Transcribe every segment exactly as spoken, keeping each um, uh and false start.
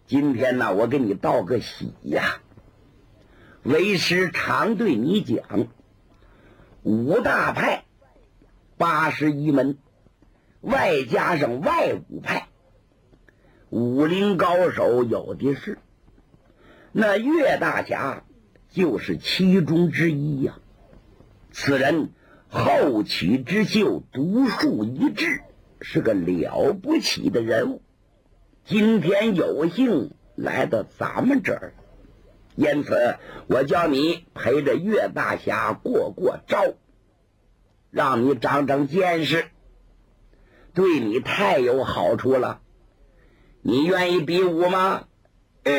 今天呢，我给你道个喜呀。为师常对你讲，五大派八十一门，外加上外五派，武林高手有的是，那岳大侠就是其中之一呀、啊。此人后起之秀，独树一帜，是个了不起的人物。今天有幸来到咱们这儿，因此我叫你陪着岳大侠过过招，让你长长见识，对你太有好处了。你愿意比武吗？呃，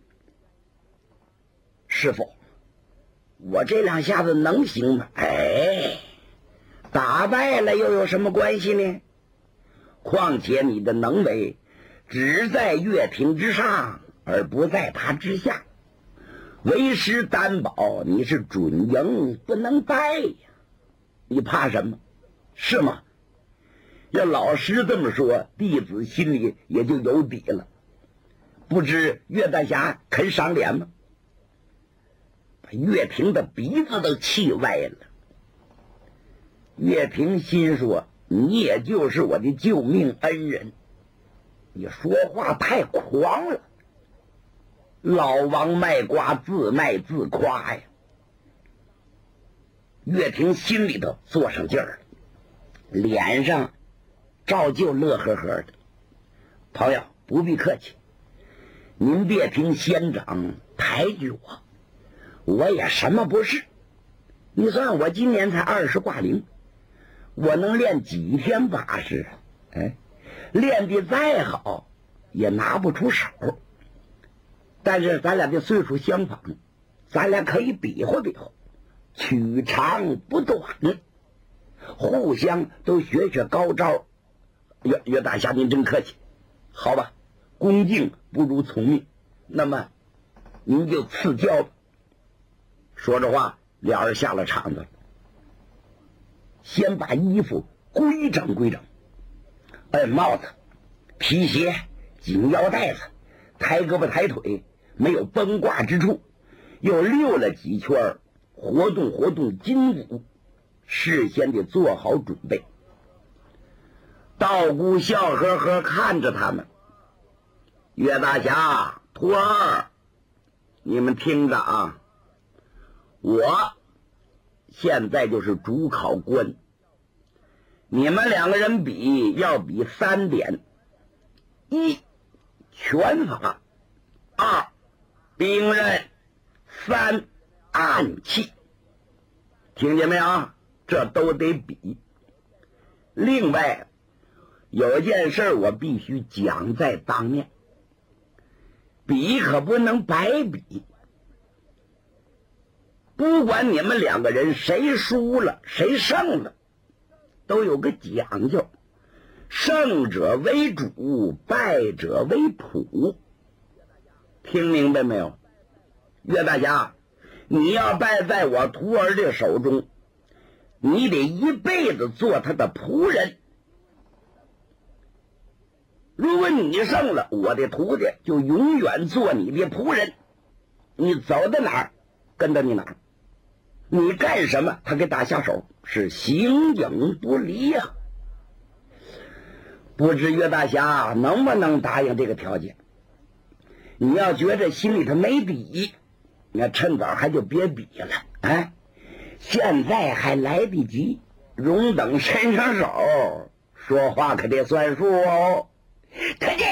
师傅，我这两下子能行吗？哎，打败了又有什么关系呢？况且你的能为只在岳平之上，而不在他之下。为师担保你是准赢不能败呀！你怕什么？是吗？要老师这么说，弟子心里也就有底了。不知岳大侠肯赏脸吗？把岳平的鼻子都气歪了。岳平心说，你也就是我的救命恩人，你说话太狂了。老王卖瓜，自卖自夸呀。岳平心里头坐上劲儿了，脸上照旧乐呵呵的。朋友不必客气，您别听仙长抬举我，我也什么不是。你算我今年才二十挂零，我能练几天把式？哎，练得再好也拿不出手。但是咱俩的岁数相仿，咱俩可以比划比划，取长不短，互相都学学高招。岳岳大侠您真客气，好吧，恭敬不如从命，那么您就赐教吧。说着话，俩人下了场子，先把衣服规整规整，哎，帽子、皮鞋、紧腰带子，抬胳膊抬腿，没有崩挂之处，又溜了几圈，活动活动筋骨，事先得做好准备。道姑笑呵呵看着他们，岳大侠、徒儿，你们听着啊，我现在就是主考官，你们两个人比要比三点：一、拳法；二、兵刃；三、暗器。听见没有？这都得比。另外有件事我必须讲在当面，比可不能白比。不管你们两个人谁输了谁胜了，都有个讲究，胜者为主，败者为辅。听明白没有？岳大侠，你要败在我徒儿的手中，你得一辈子做他的仆人。如果你胜了，我的徒弟就永远做你的仆人，你走到哪儿跟到你哪儿，你干什么他给打下手，是形影不离呀、啊。不知岳大侠能不能答应这个条件？你要觉着心里头没底，那趁早还就别比了，哎，现在还来得及，容等伸上手，说话可得算数哦。可这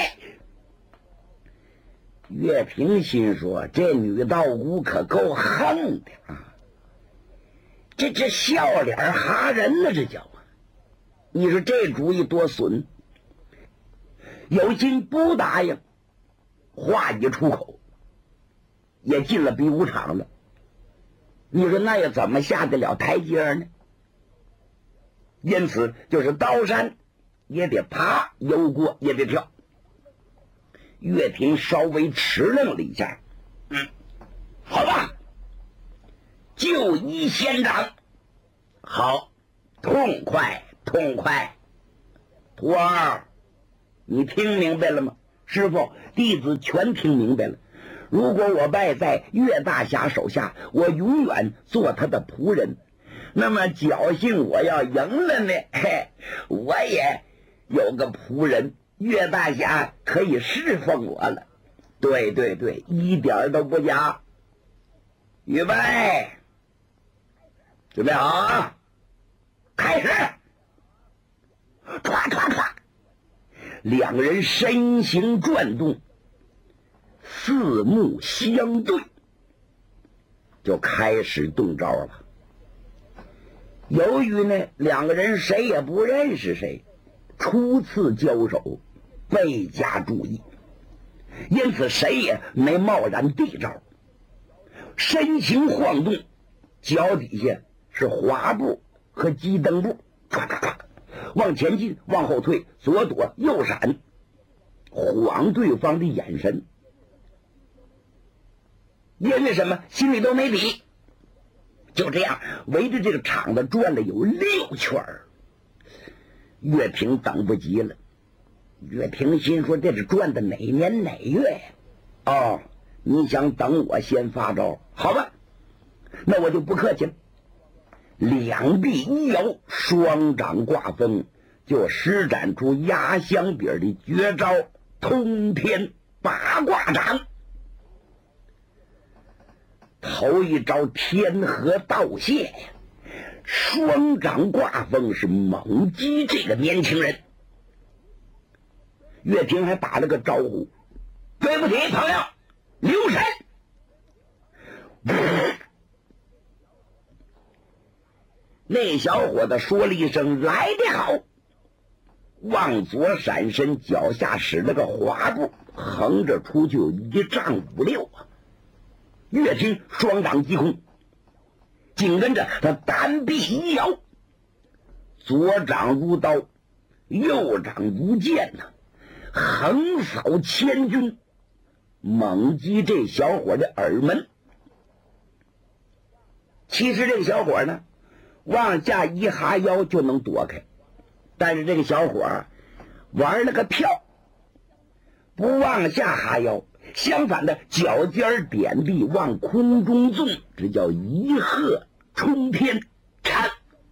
岳平心说，这女道姑可够横的啊，这这笑脸哈人呢，这叫啊！你说这主意多损，有心不答应，话一出口也进了比武场了，你说那又怎么下得了台阶呢？因此就是刀山也得爬，油锅也得跳。岳平稍微迟愣了一下，嗯，好吧，就依仙长。好，痛快痛快。徒儿，你听明白了吗？ 师傅，弟子全听明白了。如果我败在岳大侠手下，我永远做他的仆人。那么侥幸我要赢了呢，嘿，我也有个仆人，岳大侠可以侍奉我了。对对对，一点都不假。预备，准备好，开始！唰唰唰，两个人身形转动，四目相对，就开始动招了。由于呢，两个人谁也不认识谁，初次交手，倍加注意，因此谁也没贸然对招。身形晃动，脚底下是滑步和鸡蹬步，唰唰唰，往前进，往后退，左躲右闪，晃对方的眼神。因为什么？心里都没底。就这样围着这个场子转了有六圈儿。岳平等不及了，岳平心说这是转的哪年哪月呀？哦，你想等我先发招？好吧，那我就不客气了。两臂一摇，双掌挂风，就施展出压箱底的绝招通天八卦掌。头一招天河道谢呀，双掌挂风是猛击这个年轻人。岳平还打了个招呼：“对不起，朋友，留神！”那小伙子说了一声：“来得好！”往左闪身，脚下使了个滑步，横着出去有一丈五六啊！岳平双掌击空，紧跟着他单臂一摇，左掌如刀，右掌如剑呐、啊，横扫千军，猛击这小伙的耳门。其实这个小伙呢，往下一哈腰就能躲开，但是这个小伙玩了个票，不往下哈腰，相反的脚尖点地往空中纵，这叫一鹤冲天，看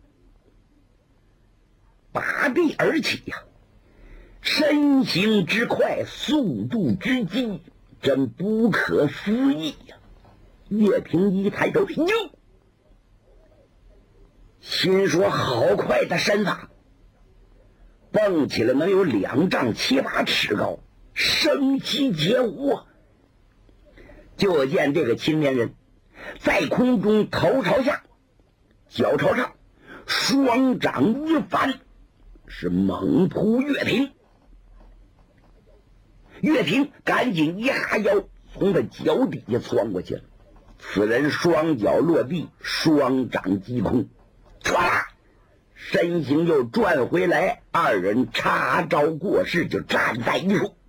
拔地而起呀、啊，身形之快，速度之急，真不可思议呀、啊！岳平一抬头，哟，心说好快的身法，蹦起来能有两丈七八尺高，生机皆无啊！就见这个青年人在空中头朝下，脚朝上，双掌一翻，是猛扑岳平。岳平赶紧一哈腰，从他脚底下窜过去了。此人双脚落地，双掌击空，唰啦，身形又转回来，二人插招过势，就站在一处。